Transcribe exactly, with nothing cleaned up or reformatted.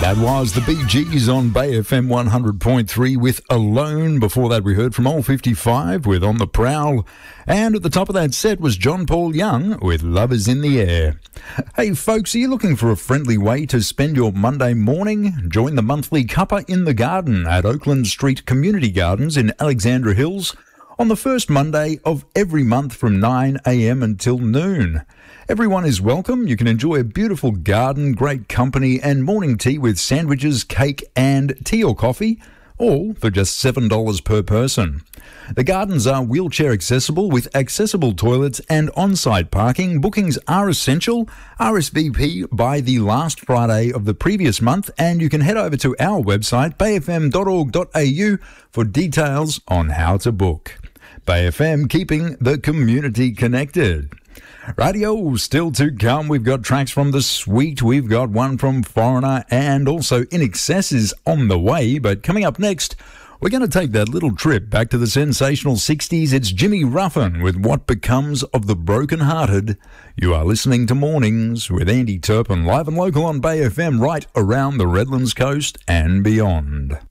That was the Bee Gees on Bay F M one hundred point three with Alone. Before that, we heard from Old fifty-five with On the Prowl. And at the top of that set was John Paul Young with Love is in the Air. Hey folks, are you looking for a friendly way to spend your Monday morning? Join the monthly Cuppa in the Garden at Oakland Street Community Gardens in Alexandra Hills on the first Monday of every month from nine a.m. until noon. Everyone is welcome. You can enjoy a beautiful garden, great company, and morning tea with sandwiches, cake, and tea or coffee, all for just seven dollars per person. The gardens are wheelchair accessible with accessible toilets and on-site parking. Bookings are essential. R S V P by the last Friday of the previous month, and you can head over to our website, bay f m dot org dot a u, for details on how to book. Bay F M, keeping the community connected. Radio still to come. We've got tracks from The Sweet. We've got one from Foreigner, and also In Excess is on the way. But coming up next, we're going to take that little trip back to the sensational sixties. It's Jimmy Ruffin with What Becomes of the Broken Hearted. You are listening to Mornings with Andy Turpin, live and local on Bay F M, right around the Redlands coast and beyond.